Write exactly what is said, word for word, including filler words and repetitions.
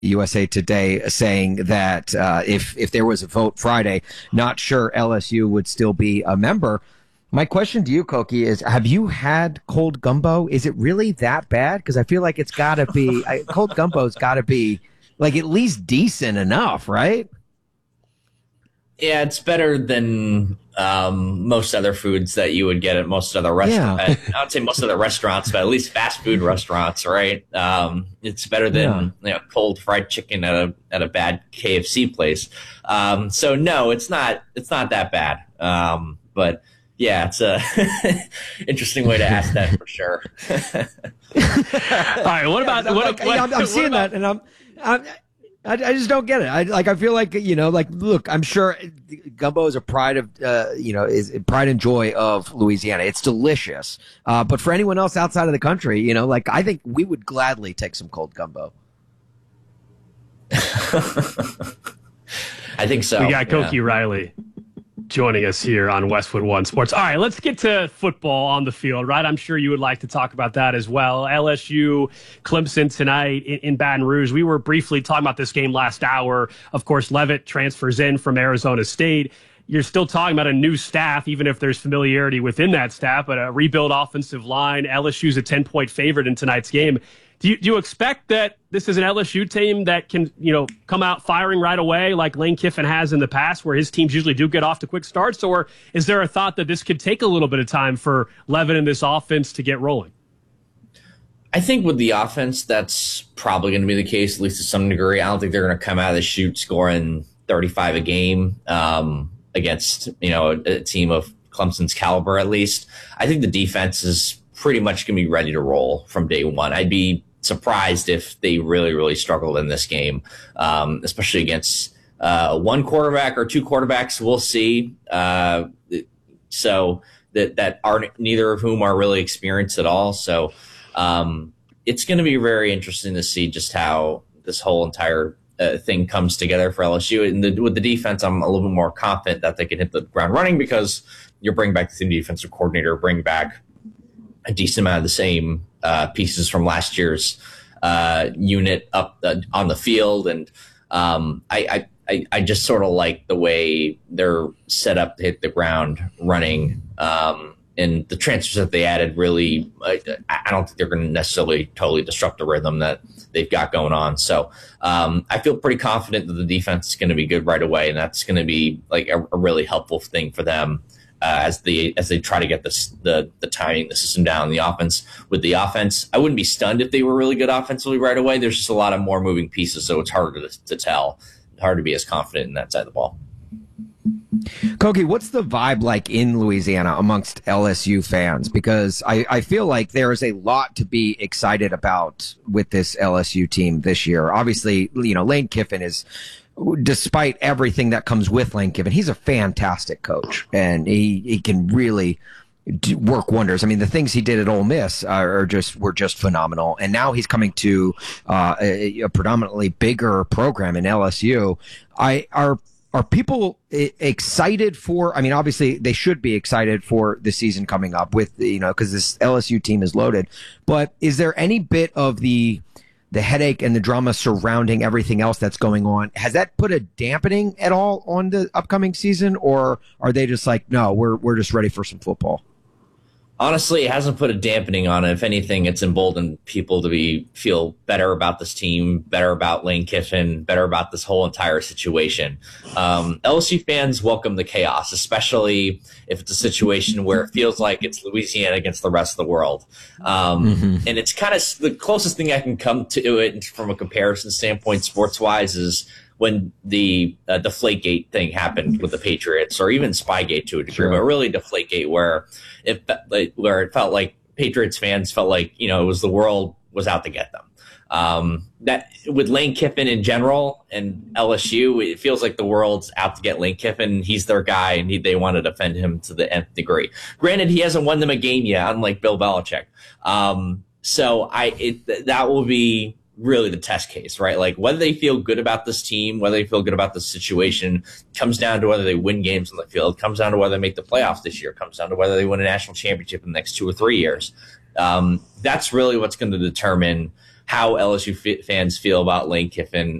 U S A Today saying that uh, if if there was a vote Friday, not sure L S U would still be a member. My question to you, Koki, is: have you had cold gumbo? Is it really that bad? Because I feel like it's got to be I, cold gumbo's got to be like at least decent enough, right? Yeah, it's better than um, most other foods that you would get at most other restaurants. Yeah. I would say most other restaurants, but at least fast food restaurants, right? Um, it's better than Yeah. you know, cold fried chicken at a at a bad K F C place. Um, so no, it's not it's not that bad. Um, but yeah, it's a interesting way to ask that for sure. All right, what about I'm, what, like, what, I'm, I'm what seeing about, that, and I'm. I'm I, I just don't get it. I like. I feel like you know, like, look. I'm sure gumbo is a pride of, uh, you know, is pride and joy of Louisiana. It's delicious. Uh, but for anyone else outside of the country, you know, like, I think we would gladly take some cold gumbo. I think so. We got Koki yeah. Riley joining us here on Westwood One Sports. All right, let's get to football on the field, right? I'm sure you would like to talk about that as well. L S U, Clemson tonight in, in Baton Rouge. We were briefly talking about this game last hour. Of course, Leavitt transfers in from Arizona State. You're still talking about a new staff, even if there's familiarity within that staff, but a rebuild offensive line. L S U's a ten-point favorite in tonight's game. Do you, do you expect that this is an L S U team that can, you know, come out firing right away like Lane Kiffin has in the past, where his teams usually do get off to quick starts? Or is there a thought that this could take a little bit of time for Leavitt and this offense to get rolling? I think with the offense, that's probably going to be the case, at least to some degree. I don't think they're going to come out of the chute scoring thirty-five a game um, against, you know, a, a team of Clemson's caliber, at least. I think the defense is pretty much going to be ready to roll from day one. I'd be surprised if they really, really struggled in this game, um, especially against uh, one quarterback or two quarterbacks. We'll see. Uh, so that that are neither of whom are really experienced at all. So um, it's going to be very interesting to see just how this whole entire uh, thing comes together for L S U. And the, with the defense, I'm a little bit more confident that they can hit the ground running because you bring back the same defensive coordinator, bring back a decent amount of the same uh, pieces from last year's uh, unit up uh, on the field. And um, I, I, I just sort of like the way they're set up to hit the ground running. Um, and the transfers that they added really, I, I don't think they're going to necessarily totally disrupt the rhythm that they've got going on. So um, I feel pretty confident that the defense is going to be good right away. And that's going to be like a, a really helpful thing for them. Uh, as they as they try to get this, the the timing, the system down, the offense. With the offense, I wouldn't be stunned if they were really good offensively right away. There's just a lot of more moving pieces, so it's hard to, to tell. Hard to be as confident in that side of the ball. Koki, what's the vibe like in Louisiana amongst L S U fans? Because I, I feel like there is a lot to be excited about with this L S U team this year. Obviously, you know, Lane Kiffin is, despite everything that comes with Lane Kiffin, he's a fantastic coach, and he, he can really do, work wonders. I mean, the things he did at Ole Miss are, are just were just phenomenal, and now he's coming to uh, a, a predominantly bigger program in L S U. I are are people excited for? I mean, obviously they should be excited for the season coming up with, you know, because this L S U team is loaded. But is there any bit of the the headache and the drama surrounding everything else that's going on, has that put a dampening at all on the upcoming season, or are they just like, no, we're we're just ready for some football? Honestly, it hasn't put a dampening on it. If anything, it's emboldened people to be feel better about this team, better about Lane Kiffin, better about this whole entire situation. Um, L S U fans welcome the chaos, especially if it's a situation where it feels like it's Louisiana against the rest of the world. Um, mm-hmm. And it's kind of the closest thing I can come to it from a comparison standpoint, sports-wise, is when the uh, Deflategate thing happened with the Patriots, or even Spygate to a degree, sure. But really Deflategate, where it where it felt like Patriots fans felt like, you know, it was the world was out to get them. Um, that with Lane Kiffin in general and L S U, it feels like the world's out to get Lane Kiffin. He's their guy, and he, they want to defend him to the nth degree. Granted, he hasn't won them a game yet, unlike Bill Belichick. Um, so I it, that will be really the test case, right? Like whether they feel good about this team, whether they feel good about the situation, comes down to whether they win games on the field, comes down to whether they make the playoffs this year, comes down to whether they win a national championship in the next two or three years. Um, that's really what's going to determine how L S U f- fans feel about Lane Kiffin